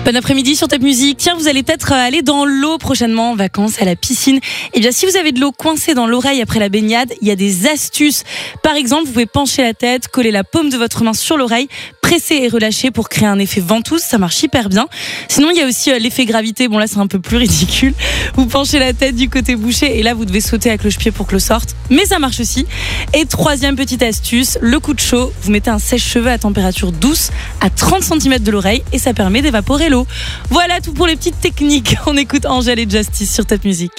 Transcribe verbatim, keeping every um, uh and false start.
Bon après-midi sur Top Music. Tiens, vous allez peut-être aller dans l'eau prochainement en vacances, à la piscine. Eh bien, si vous avez de l'eau coincée dans l'oreille après la baignade, il y a des astuces. Par exemple, vous pouvez pencher la tête, coller la paume de votre main sur l'oreille, presser et relâcher pour créer un effet ventouse. Ça marche hyper bien. Sinon, il y a aussi l'effet gravité. Bon, là, c'est un peu plus ridicule. Vous penchez la tête du côté bouché et là, vous devez sauter avec le cloche-pied pour que l'eau sorte. Mais ça marche aussi. Et troisième petite astuce, le coup de chaud. Vous mettez un sèche-cheveux à température douce à trente centimètres de l'oreille et ça permet d'évaporer l'eau. Voilà tout pour les petites techniques. On écoute Angèle et Justice sur Top Music.